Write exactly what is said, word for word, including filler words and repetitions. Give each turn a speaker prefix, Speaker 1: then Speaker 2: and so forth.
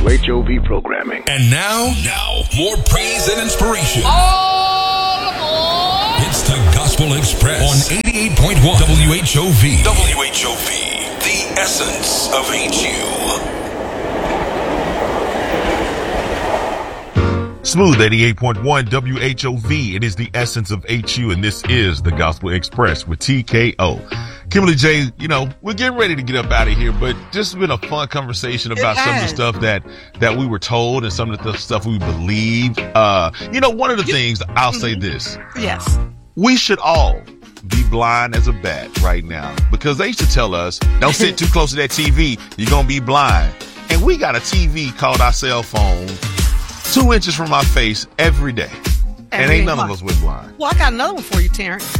Speaker 1: W H O V programming.
Speaker 2: And now, now, more praise and inspiration.
Speaker 3: All aboard!
Speaker 2: It's the Gospel Express on eighty-eight point one W H O V. W H O V, the essence of H U.
Speaker 4: Smooth eighty-eight point one W H O V. It is the essence of H U, and this is the Gospel Express with T K O. Kimberly J, you know, we're getting ready to get up out of here, but this has been a fun conversation about some of the stuff that, that we were told and some of the stuff we believed. Uh, you know, one of the you, things, I'll mm-hmm. say this.
Speaker 5: Yes.
Speaker 4: We should all be blind as a bat right now, because they used to tell us, don't sit too close to that T V, you're going to be blind. And we got a T V called our cell phone two inches from our face every day. And, and ain't none of us went blind.
Speaker 5: Well, I got another one for you, Terrence.